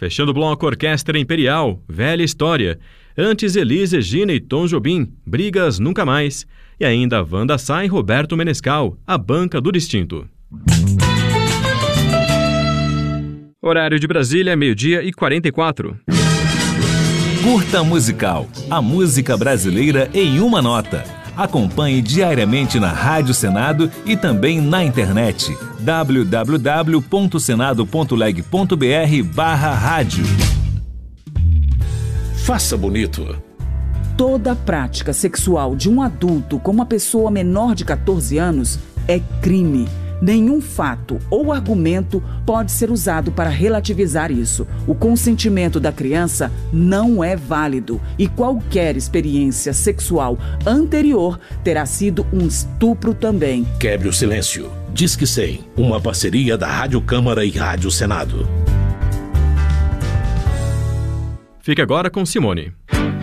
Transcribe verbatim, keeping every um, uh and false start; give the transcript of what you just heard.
Fechando o bloco, Orquestra Imperial, Velha História. Antes, Elis Regina e Tom Jobim, Brigas Nunca Mais. E ainda Wanda Sá e Roberto Menescal, A Banca do Distinto. Horário de Brasília, meio-dia e quarenta e quatro. Curta Musical, a música brasileira em uma nota. Acompanhe diariamente na Rádio Senado e também na internet w w w ponto senado ponto leg ponto b r barra rádio. Faça bonito. Toda prática sexual de um adulto com uma pessoa menor de catorze anos é crime. Nenhum fato ou argumento pode ser usado para relativizar isso. O consentimento da criança não é válido e qualquer experiência sexual anterior terá sido um estupro também. Quebre o silêncio. Disque cem, uma parceria da Rádio Câmara e Rádio Senado. Fique agora com Simone.